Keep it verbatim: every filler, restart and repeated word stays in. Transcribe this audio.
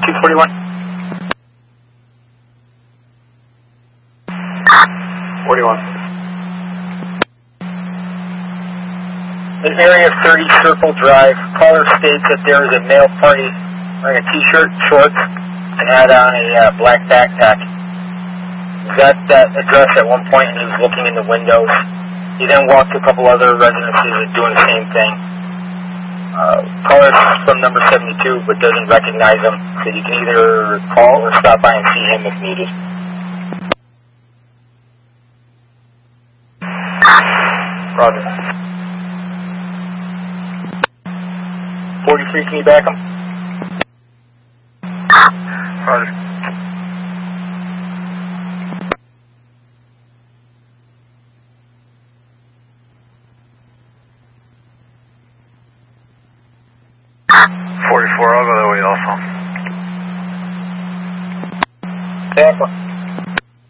two forty-one. forty-one. In area thirty Circle Drive, caller states that there is a male party wearing a t-shirt, shorts, and had on a uh, black backpack. He got that address at one point and he was looking in the windows. He then walked to a couple other residences and doing the same thing. Uh, caller is from number seventy-two but doesn't recognize him, so you can either call or stop by and see him if needed. Roger. forty-three, can you back him? Roger. forty-four, I'll go that way also. Tampa.